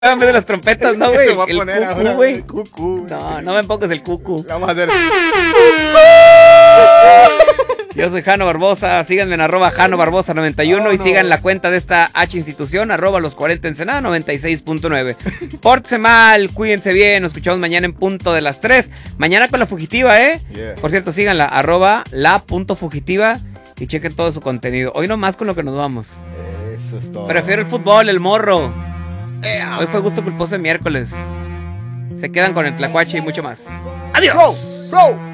En vez de las trompetas, ¿no, güey? Eso va a El poner cucu, ahora, güey. el cucu. No, no me pongas el cucu. Vamos a hacer. Yo soy Jano Barbosa, síganme en @JanoBarbosa91 y sigan la cuenta de esta H institución, @los 40 Ensenada 96.9. Pórtense mal, cuídense bien, nos escuchamos mañana en punto de las 3. Mañana con La Fugitiva, Yeah. Por cierto, síganla, @la.fugitiva y chequen todo su contenido. Hoy nomás con lo que nos vamos. Eso es todo. Prefiero el fútbol, el morro. Hoy fue gusto culposo de miércoles. Se quedan con el tlacuache y mucho más. ¡Adiós! Bro.